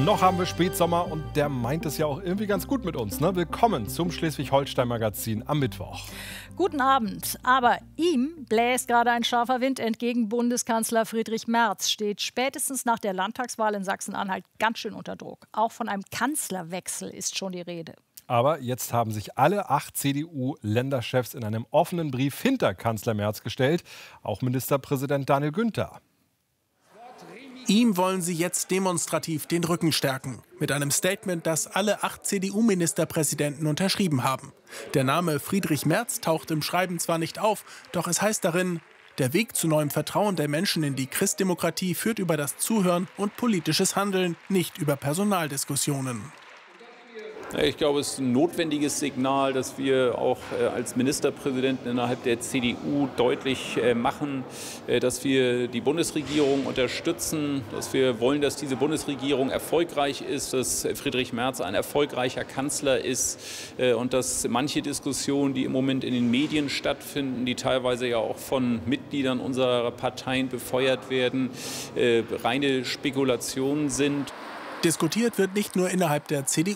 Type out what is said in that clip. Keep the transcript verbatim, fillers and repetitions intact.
Noch haben wir Spätsommer und der meint es ja auch irgendwie ganz gut mit uns. Ne? Willkommen zum Schleswig-Holstein-Magazin am Mittwoch. Guten Abend. Aber ihm bläst gerade ein scharfer Wind entgegen. Bundeskanzler Friedrich Merz steht spätestens nach der Landtagswahl in Sachsen-Anhalt ganz schön unter Druck. Auch von einem Kanzlerwechsel ist schon die Rede. Aber jetzt haben sich alle acht C D U-Länderchefs in einem offenen Brief hinter Kanzler Merz gestellt. Auch Ministerpräsident Daniel Günther. Ihm wollen sie jetzt demonstrativ den Rücken stärken. Mit einem Statement, das alle acht C D U-Ministerpräsidenten unterschrieben haben. Der Name Friedrich Merz taucht im Schreiben zwar nicht auf, doch es heißt darin: Der Weg zu neuem Vertrauen der Menschen in die Christdemokratie führt über das Zuhören und politisches Handeln, nicht über Personaldiskussionen. Ich glaube, es ist ein notwendiges Signal, dass wir auch als Ministerpräsidenten innerhalb der C D U deutlich machen, dass wir die Bundesregierung unterstützen, dass wir wollen, dass diese Bundesregierung erfolgreich ist, dass Friedrich Merz ein erfolgreicher Kanzler ist und dass manche Diskussionen, die im Moment in den Medien stattfinden, die teilweise ja auch von Mitgliedern unserer Parteien befeuert werden, reine Spekulationen sind. Diskutiert wird nicht nur innerhalb der C D